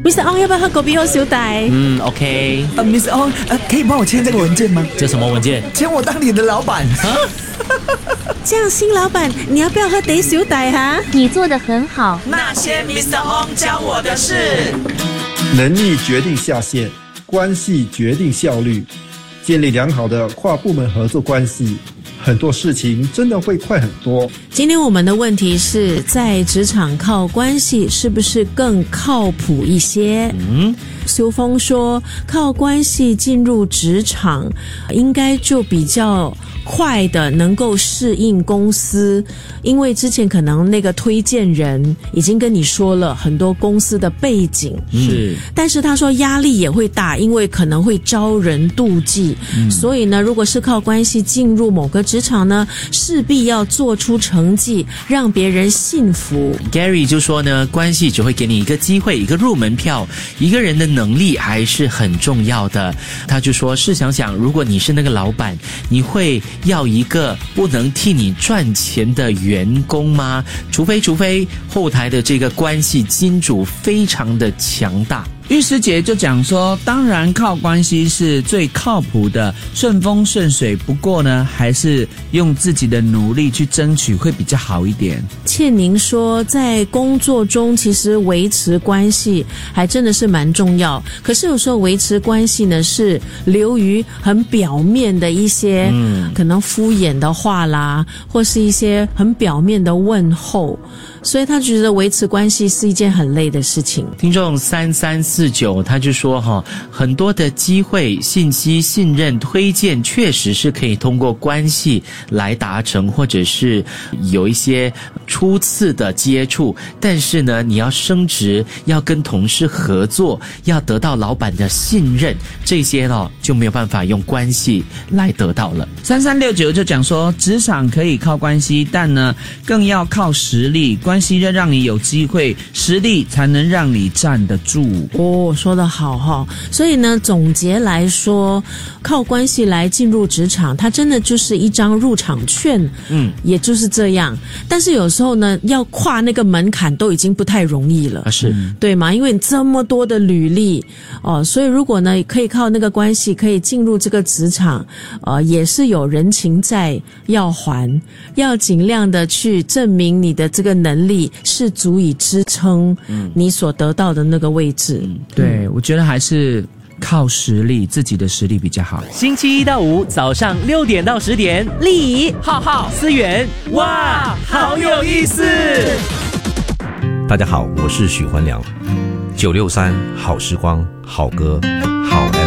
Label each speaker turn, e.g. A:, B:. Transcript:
A: Mr. Ong 要不要喝狗鼻后小弟
B: ？OK。
C: Miss Ong，可以帮我签这个文件吗？
B: 这什么文件？
C: 签我当你的老板。
A: 这样，新老板，你要不要喝茶小弟哈？
D: 你做得很好。
E: 那些 Mr. Ong 教我的事。
F: 能力决定下限，关系决定效率。建立良好的跨部门合作关系，很多事情真的会快很多。
A: 今天我们的问题是在职场靠关系是不是更靠谱一些？修峰说靠关系进入职场应该就比较快的能够适应公司，因为之前可能那个推荐人已经跟你说了很多公司的背景，
B: 是，
A: 但是他说压力也会大，因为可能会招人妒忌，所以呢，如果是靠关系进入某个职场呢，势必要做出成绩，让别人信服。
B: Gary 就说呢，关系只会给你一个机会，一个入门票，一个人的能力还是很重要的。他就说，试想想，如果你是那个老板，你会要一个不能替你赚钱的员工吗？除非后台的这个关系金主非常的强大。
C: 玉师姐就讲说，当然靠关系是最靠谱的，顺风顺水，不过呢，还是用自己的努力去争取会比较好一点。
A: 倩宁说，在工作中其实维持关系还真的是蛮重要，可是有时候维持关系呢是流于很表面的一些可能敷衍的话啦，或是一些很表面的问候，所以他觉得维持关系是一件很累的事情。
B: 听众3349他就说很多的机会、信息、信任、推荐确实是可以通过关系来达成，或者是有一些初次的接触，但是呢，你要升职，要跟同事合作，要得到老板的信任，这些就没有办法用关系来得到了。
C: 3369就讲说，职场可以靠关系，但呢，更要靠实力。关系让你有机会，实力才能让你站得住。
A: 说得好哈。所以呢，总结来说，靠关系来进入职场，它真的就是一张入场券，也就是这样。但是有时候呢，要跨那个门槛都已经不太容易了，
B: 是
A: 对吗？因为你这么多的履历所以如果呢可以靠那个关系可以进入这个职场，也是有人情债要还，要尽量的去证明你的这个能力是足以支撑你所得到的那个位置。
C: 对，我觉得还是靠实力，自己的实力比较好。
E: 星期一到五早上6点到10点，
A: 丽怡、
E: 浩浩、思源，哇，好有意思！
G: 大家好，我是许环良，963好时光好歌好 FM。